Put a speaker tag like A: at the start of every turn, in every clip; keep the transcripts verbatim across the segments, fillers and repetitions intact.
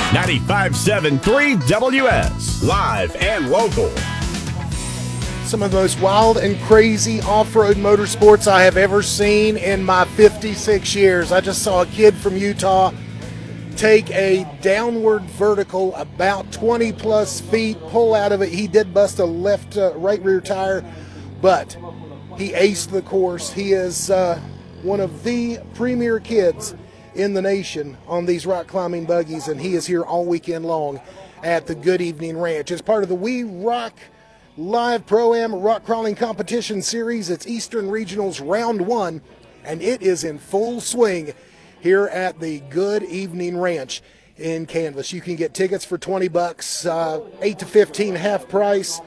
A: ninety-five point seven three W S, live and local.
B: Some of the most wild and crazy off-road motorsports I have ever seen in my fifty-six years. I just saw a kid from Utah take a downward vertical about twenty plus feet, pull out of it. He did bust a left, uh, right rear tire, but he aced the course. He is uh, one of the premier kids in the nation on these rock climbing buggies, and he is here all weekend long at the Good Evening Ranch. As part of the We Rock Live Pro-Am Rock Crawling Competition Series, it's Eastern Regionals Round one, and it is in full swing here at the Good Evening Ranch in Canvas. You can get tickets for twenty bucks, uh, eight to fifteen half price,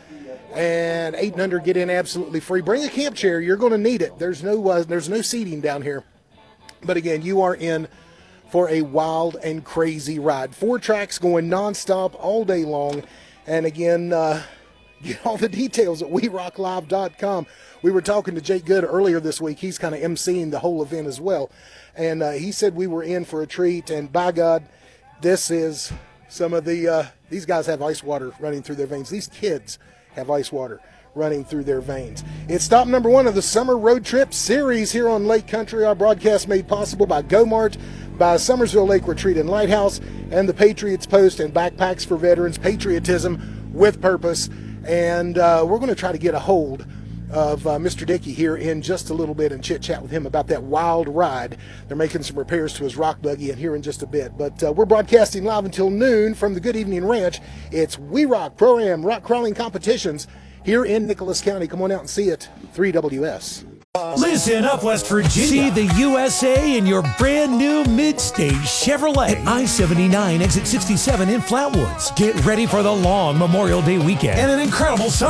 B: and eight and under get in absolutely free. Bring a camp chair. You're going to need it. There's no uh, there's no seating down here. But again, you are in for a wild and crazy ride. Four tracks going nonstop all day long. And again, uh, get all the details at we rock live dot com. We were talking to Jake Good earlier this week. He's kind of emceeing the whole event as well. And uh, he said we were in for a treat. And by God, this is some of the, uh, these guys have ice water running through their veins. These kids have ice water running through their veins. It's stop number one of the Summer Road Trip Series here on Lake Country. Our broadcast made possible by GoMart, by Summersville Lake Retreat and Lighthouse, and the Patriots Post and Backpacks for Veterans. Patriotism with purpose. And uh, we're going to try to get a hold of uh, Mister Dickey here in just a little bit and chit-chat with him about that wild ride. They're making some repairs to his rock buggy in here in just a bit. But uh, we're broadcasting live until noon from the Good Evening Ranch. It's We Rock Pro-Am Rock Crawling Competitions here in Nicholas County. Come on out and see it. three W S.
C: Listen up, West Virginia. See the U S A in your brand new mid-stage Chevrolet at I seventy-nine exit sixty-seven in Flatwoods. Get ready for the long Memorial Day weekend and an incredible